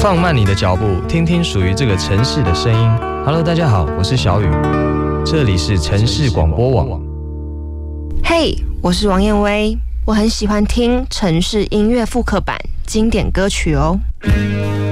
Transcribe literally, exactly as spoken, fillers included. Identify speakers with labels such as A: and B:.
A: 放慢你的脚步，听听属于这个城市的声音。Hello， 大家好，我是小雨，这里是城市广播网。
B: 嘿、hey, 我是王燕薇，我很喜欢听城市音乐复刻版经典歌曲哦。